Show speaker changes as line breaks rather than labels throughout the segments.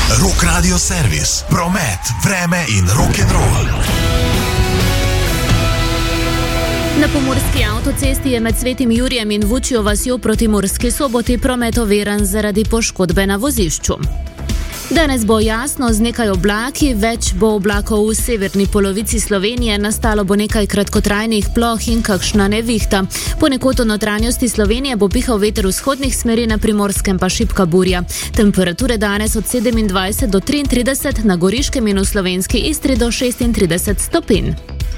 Rock Radio Servis, promet, vreme in rock'n'roll.
Na pomurski avtocesti je med Svetim Jurijem in Vučjo vasjo proti Murski Soboti promet oviran zaradi poškodbe na vozišču. Danes bo jasno z nekaj oblaki, več bo oblakov v severni polovici Slovenije, nastalo bo nekaj kratkotrajnih ploh in kakšna nevihta. Ponekod v notranjosti Slovenije bo pihal veter vzhodnih smeri, na Primorskem pa šibka burja. Temperature danes od 27 do 33, na Goriškem in v slovenski Istri do 36 stopinj.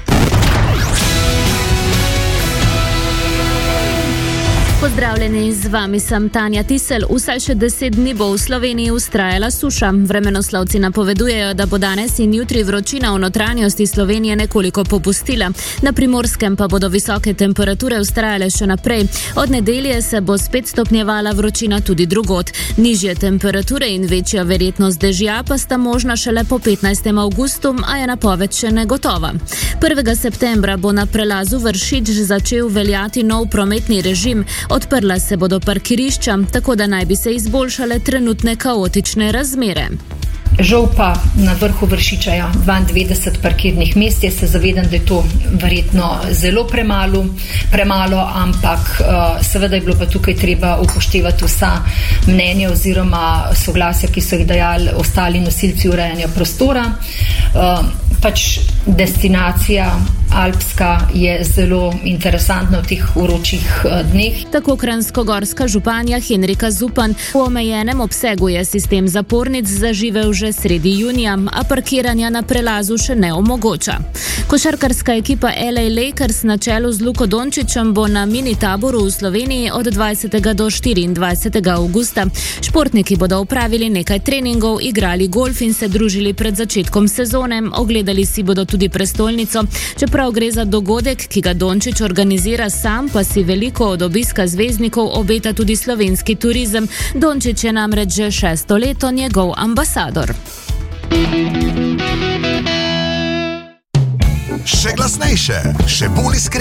Pozdravljeni, z vami sem Tanja Tisel. Vsaj še 10 dni bo v Sloveniji vztrajala suša. Vremenoslovci napovedujejo, da bo danes in jutri vročina v notranjosti Slovenije nekoliko popustila. Na Primorskem pa bodo visoke temperature vztrajale še naprej. Od nedelje se bo spet stopnjevala vročina tudi drugod. Nižje temperature in večja verjetnost dežja pa sta možna šele po 15. avgustu, a je napoved še negotova. 1. septembra bo na prelazu Vršič začel veljati nov prometni režim. Odprla se bodo parkirišča, tako da naj bi se izboljšale trenutne kaotične razmere.
Žal pa na vrhu Vršiča 92 parkirnih mest, se zavedam, da je to verjetno zelo premalo, ampak seveda je bilo pa tukaj treba upoštevati vsa mnenja oziroma soglasja, ki so jih dajali ostali nosilci urejanja prostora. Destinacija alpska je zelo interesantna v teh vročih dneh.
Tako kranjskogorska županja Henrika Zupan: v omejenem obsegu je sistem zapornic zaživel že sredi junija, a parkiranja na prelazu še ne omogoča. Košarkarska ekipa LA Lakers na čelu z Luko Dončićem bo na mini taboru v Sloveniji od 20. do 24. avgusta. Športniki bodo opravili nekaj treningov, igrali golf in se družili pred začetkom sezone, ogledali si bodo tudi prestolnico. Čeprav gre za dogodek, ki ga Dončić organizira sam, pa si veliko od obiska zvezdnikov obeta tudi slovenski turizem. Dončić je namreč že 6. leto njegov ambasador.
Še glasnejše, še bolj iskreno.